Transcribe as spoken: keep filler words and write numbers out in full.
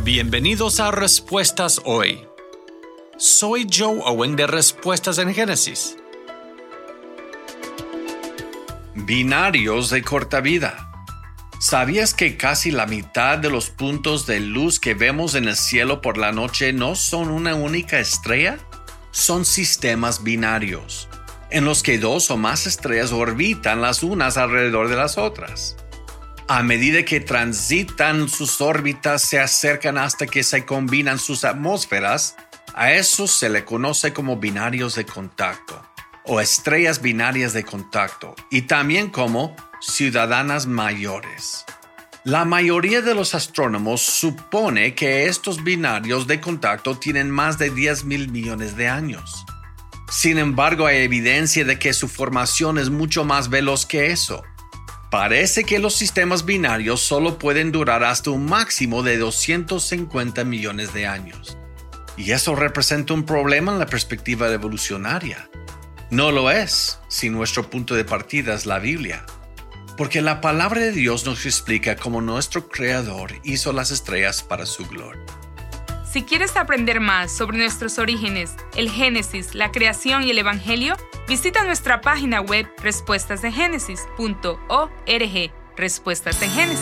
Bienvenidos a Respuestas Hoy. Soy Joe Owen de Respuestas en Génesis. Binarios de corta vida. ¿Sabías que casi la mitad de los puntos de luz que vemos en el cielo por la noche no son una única estrella? Son sistemas binarios, en los que dos o más estrellas orbitan las unas alrededor de las otras. A medida que transitan sus órbitas, se acercan hasta que se combinan sus atmósferas. A eso se le conoce como binarios de contacto o estrellas binarias de contacto, y también como ciudadanas mayores. La mayoría de los astrónomos supone que estos binarios de contacto tienen más de diez mil millones de años. Sin embargo, hay evidencia de que su formación es mucho más veloz que eso. Parece que los sistemas binarios solo pueden durar hasta un máximo de doscientos cincuenta millones de años. Y eso representa un problema en la perspectiva evolucionaria. No lo es, si nuestro punto de partida es la Biblia. Porque la palabra de Dios nos explica cómo nuestro Creador hizo las estrellas para su gloria. Si quieres aprender más sobre nuestros orígenes, el Génesis, la creación y el Evangelio, visita nuestra página web respuestas de génesis punto org. Respuestas en Génesis.